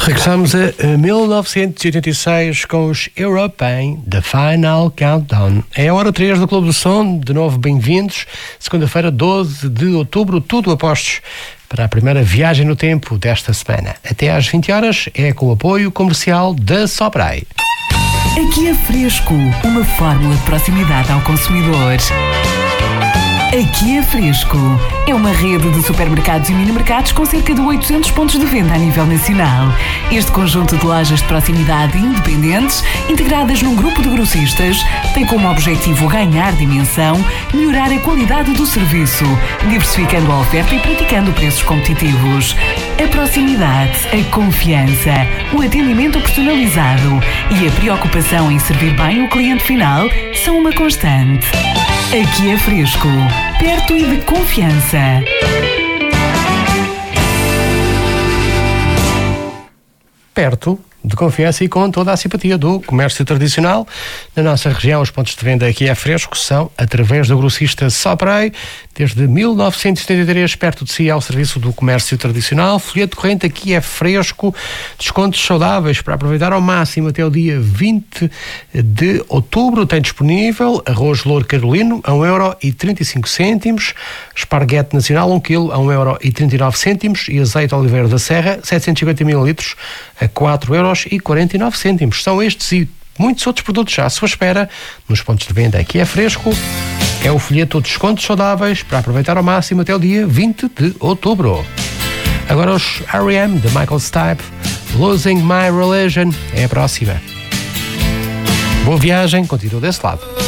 Regressamos a 1986 com os European The Final Countdown. É a hora 3 do Clube do Som. De novo, bem-vindos. Segunda-feira, 12 de outubro, tudo a postos para a primeira viagem no tempo desta semana. Até às 20 horas é com o apoio comercial da Sopray. Aqui é Fresco, uma fórmula de proximidade ao consumidor. Aqui é Fresco. É uma rede de supermercados e mini-mercados com cerca de 800 pontos de venda a nível nacional. Este conjunto de lojas de proximidade independentes, integradas num grupo de grossistas, tem como objetivo ganhar dimensão, melhorar a qualidade do serviço, diversificando a oferta e praticando preços competitivos. A proximidade, a confiança, o atendimento personalizado e a preocupação em servir bem o cliente final são uma constante. Aqui é Fresco, perto e de confiança. Perto de confiança e com toda a simpatia do comércio tradicional. Na nossa região, os pontos de venda Aqui é Fresco são através do grossista Sopray. Desde 1973, perto de si, ao serviço do comércio tradicional. Folheto corrente Aqui é Fresco. Descontos saudáveis para aproveitar ao máximo até o dia 20 de outubro. Tem disponível arroz louro carolino a 1,35€. Esparguete nacional 1 kg a 1,39€ e azeite oliveira da serra 750 ml a 4,49€. São estes e muitos outros produtos já à sua espera nos pontos de venda Aqui é Fresco. É o folheto de descontos saudáveis para aproveitar ao máximo até o dia 20 de outubro. Agora os R.E.M. de Michael Stipe, Losing My Religion, é a próxima. Boa viagem, continua desse lado.